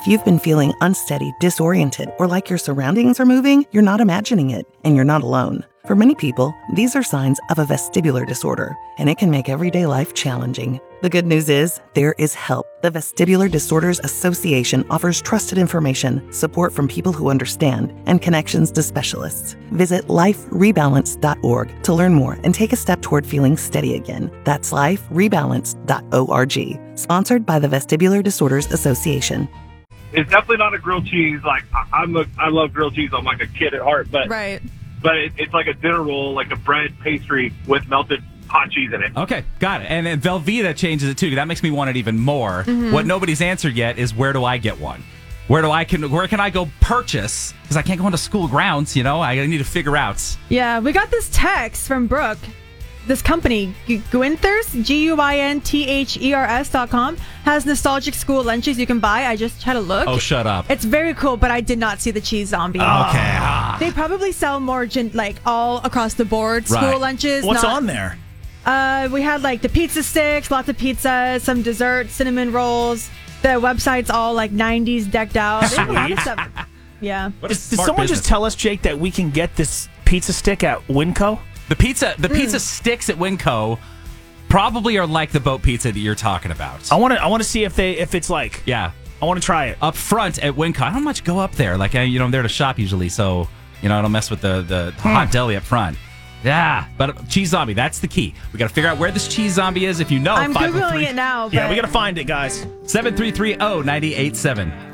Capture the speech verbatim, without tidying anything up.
If you've been feeling unsteady, disoriented, or like your surroundings are moving, you're not imagining it, and you're not alone. For many people, these are signs of a vestibular disorder, and it can make everyday life challenging. The good news is, there is help. The Vestibular Disorders Association offers trusted information, support from people who understand, and connections to specialists. Visit life rebalance dot org to learn more and take a step toward feeling steady again. That's life rebalance dot org. Sponsored by the Vestibular Disorders Association. It's definitely not a grilled cheese. Like I, I'm a, I love grilled cheese. I'm like a kid at heart, but Right. but it, it's like a dinner roll, like a bread pastry with melted hot cheese in it. Okay, got it. And then Velveeta changes it too. That makes me want it even more. Mm-hmm. What nobody's answered yet is where do I get one? Where do I can where can I go purchase? Because I can't go into school grounds. You know, I need to figure out. Yeah, we got this text from Brooke. This company, Gwinthers, G U I N T H E R S dot com, has nostalgic school lunches you can buy. I just had a look. Oh, shut up. It's very cool, but I did not see the cheese zombie. Okay. Ah. They probably sell more, gen- like, all across the board school Right. lunches. What's not- on there? Uh, we had, like, the pizza sticks, lots of pizzas, some dessert, cinnamon rolls. The website's all, like, nineties decked out. They have a lot of stuff. Yeah. What a Did, did smart someone business. just tell us, Jake, that we can get this pizza stick at Winco? The pizza the Mm. pizza sticks at Winco probably are like the boat pizza that you're talking about. I want to. I want to see if they if it's like. Yeah. I want to try it. Up front at Winco. I don't much go up there. Like I, you know, I'm there to shop usually, so you know I don't mess with the the Hmm. hot deli up front. Yeah, but cheese zombie, that's the key. We got to figure out where this cheese zombie is. If you know, I'm Googling it now. But Yeah, we got to find it, guys. seven three three oh nine eight seven.